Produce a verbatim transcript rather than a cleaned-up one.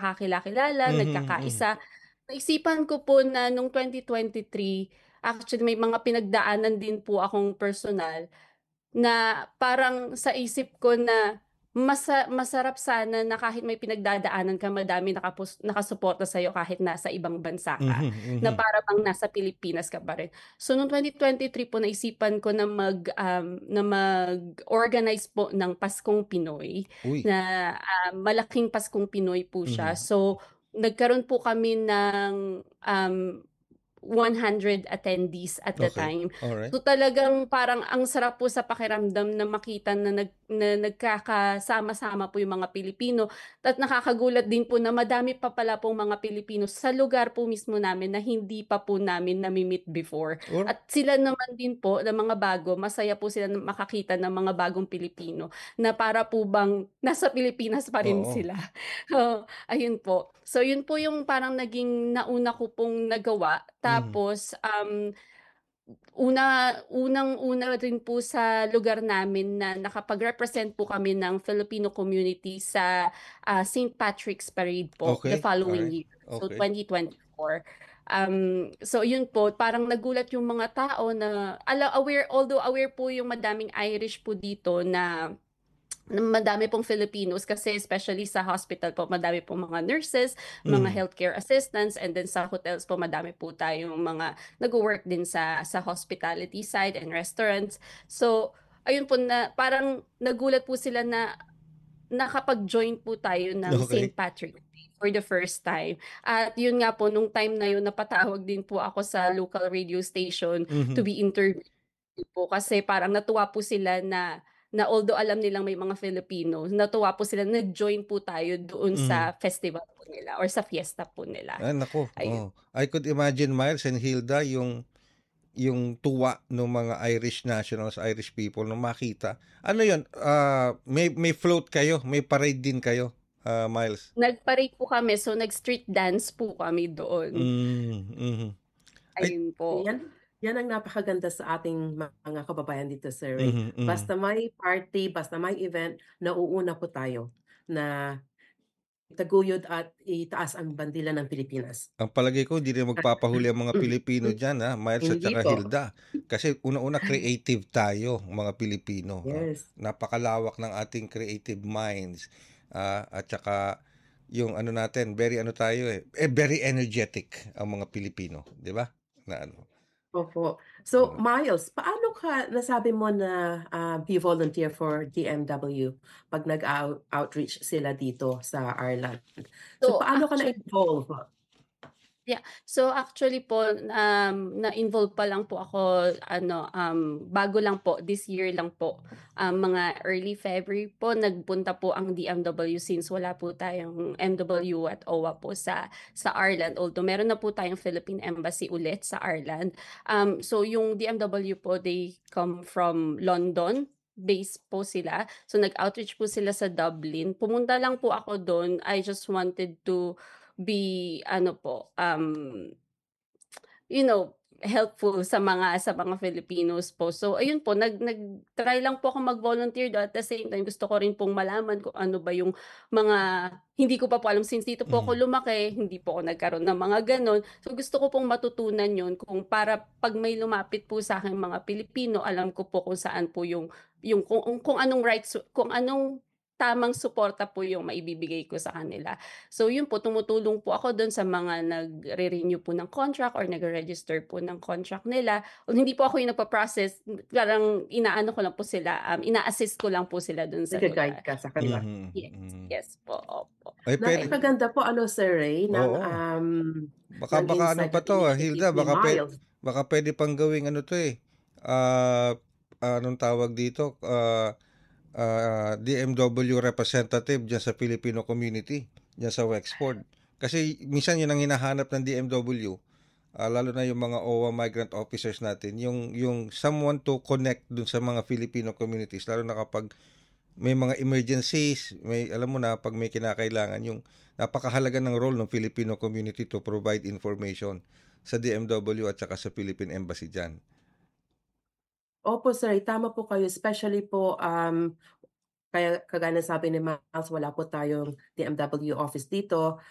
nagkakakilala-kilala, Mhm, mhm. nagkakaisa. Naisipan ko po na nung twenty twenty-three, actually may mga pinagdaanan din po akong personal, na parang sa isip ko na masa masarap sana na kahit may pinagdadaanan ka madaming nakapos nakasuporta sa'yo kahit nasa ibang bansa ka, Mhm, na mhm. para bang nasa Pilipinas ka pa rin. So nung twenty twenty-three po naisipan ko na mag, um, na mag-organize po ng Paskong Pinoy Uy. na, ah, malaking Paskong Pinoy po siya. Mhm. So nagkaroon po kami ng, um, one hundred attendees at the Okey, time. alright. So talagang parang ang sarap po sa pakiramdam na makita na nag na nagkakasama-sama po yung mga Pilipino at nakakagulat din po na madami pa pala pong mga Pilipino sa lugar po mismo namin na hindi pa po namin nami-meet before. Or At sila naman din po na mga bago, masaya po sila na makakita ng mga bagong Pilipino na para po bang nasa Pilipinas pa rin Oo. sila. Oo, ayun po. So yun po yung parang naging nauna ko pong nagawa Mhm. tapos, um, una unang-una rin po sa lugar namin na nakapag-represent po kami ng Filipino community sa, ah, Saint Patrick's Parade po the Okey, following alright, year, so okey. twenty twenty-four. Um, so yun po parang nagulat yung mga tao na ala aware although aware po yung madaming Irish po dito na na madami pong Filipinos kasi especially sa hospital po madami pong mga nurses, mga Mhm. healthcare assistants, and then sa hotels po madami po tayong mga nagwo-work din sa sa hospitality side and restaurants. So ayun po na parang nagulat po sila na nakapag-join po tayo ng Okey. Saint Patrick's Day for the first time. At yun nga po nung time na yun napatawag din po ako sa local radio station to Mhm. be interviewed po kasi parang natuwa po sila na na although alam nilang may mga Filipino, natuwa po sila nag-join po tayo doon Mhm. sa festival po nila or sa fiesta po nila, Ah, naku, ayun. oh. I could imagine Miles and Hilda yung yung tuwa nung mga Irish nationals, Irish people nung makita. Ano yun, ah, may may float kayo, may parade din kayo, ah, Miles? Nag-parade po kami so nag-street dance po kami doon. Hmm, mhm. Ay Ayun po. Yan yan ang napakaganda sa ating mga kababayan dito, Sir Ray. Mhm, mhm. Basta may party, basta may event, nauuna po tayo na itaguyod at itaas ang bandila ng Pilipinas. Ang palagay ko hindi rin magpapahuli ang mga Pilipino Hmm, diyan, ah, Miles at hindi saka po. Hilda. Kasi unang-una creative tayo mga Pilipino, ah, Yes. napakalawak ng ating creative minds, ah, at saka yung ano natin very ano tayo, eh, eh, very energetic ang mga Pilipino, 'di ba? Na ano. Opo. So Oo. Miles, paano ka nasabi mo na, ah, you volunteer for D-M-W 'pag nag-out outreach sila dito sa Ireland? So So paano ka actu na-involve? Yeah. So actually po, um, na-involve pa lang po ako ano, um, bago lang po, this year lang po. Um, mga early February po nagpunta po ang D-M-W since wala po tayong M W at O-W-A po sa sa Ireland. Although meron na po tayong Philippine Embassy ulit sa Ireland. Um, so yung D-M-W po, they come from London, base po sila. So nag-outreach po sila sa Dublin. Pumunta lang po ako dun, I just wanted to be ano po, um, you know, helpful sa mga sa mga Filipinos po. So ayun po, nag nag-try lang po akong mag-volunteer at the same time gusto ko rin pong malaman kung ano ba yung mga hindi ko pa po alam since dito po ako Mhm. lumaki, hindi po ako nagkaroon ng mga gano'n. So gusto ko pong matutunan yun kung para 'pag may lumapit po sa'king mga Pilipino, alam ko po kung saan po yung yung kung kung anong rights kung anong tamang suporta po yung maibibigay ko sa kanila. So yun po, tumutulong po ako dun sa mga nagre-renew po ng contract or nagre-register po ng contract nila. Hindi po ako yung nagpa-process, parang inaano ko lang po sila, um, ina-assist ko lang po sila dun sa Nagga-guide lugar. ka sa kanila. Mhm, Yes, mhm. yes po, opo. Ay puwede Ayun. Napakaganda po ano, Sir Ray ng, Oo. um, Baka ng baka ano insight pa at 'to, ah, initiative Hilda, ni baka puwe Miles. baka puwede pang gawing ano 'to, eh, ah, anong tawag dito, ah, ah, D-M-W representative diyan sa Filipino community, diyan sa Wexford. Kasi minsan yun ang hinahanap ng D-M-W, ah, lalo na yung mga O-W-A migrant officers natin, yung yung someone to connect dun sa mga Filipino communities lalo na kapag may mga emergencies, may alam mo na 'pag may kinakailangan, yung napakahalaga ng role ng Filipino community to provide information sa D-M-W at saka sa Philippine Embassy diyan. Opo, sir, tama po kayo especially po, um, kaya kagaya ng sabi ni Miles wala po tayong D-M-W office dito.